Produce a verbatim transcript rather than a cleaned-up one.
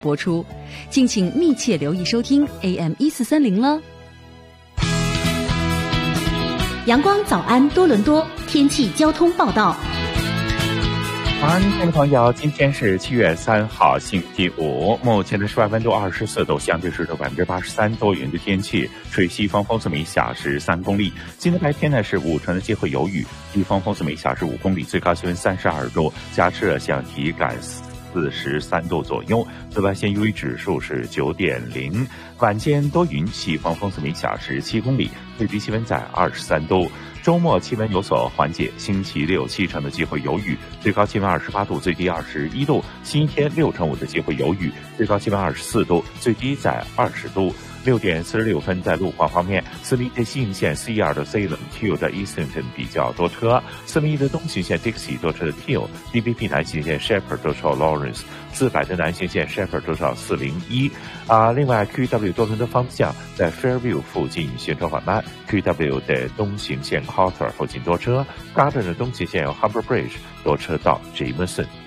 播出，敬请密切留意收听 A M 一四三零了。 阳光早安多伦多天气交通报道。 晚安，各位朋友，今天是七月三号，星期五。目前的室外温度二十四度，相对湿度百分之八十三，多云的天气，吹西风，风速每小时三公里。今天白天呢是五成的机会有雨，西风风速每小时五公里，最高气温三十二度，加湿热像体感四十三度左右。紫外线 U V 指数是九点零。晚间多云，西风风速每小时七公里，最低气温在二十三度。周末气温有所缓解，星期六七成的机会有雨，最高气温二十八度，最低二十一度。星期天六成五的机会有雨，最高气温二十四度，最低在二十度。六点四十六分，在路况方面，四零一的西营线 C 二 的 Salem Hill 的 Eastonton 比较多车，四零一的东行线 Dixie 多车的 Hill，D B P 南行线 Shepherd 多车 Lawrence， 四百的南行线 Shepherd 多车四零一。啊，另外 Q W 多伦多方向在 Fairview 附近行车缓慢 ，Q W 的东行线 Carter 附近多车 ，Garden 的东行线有 Humber Bridge 多车到 Jameson。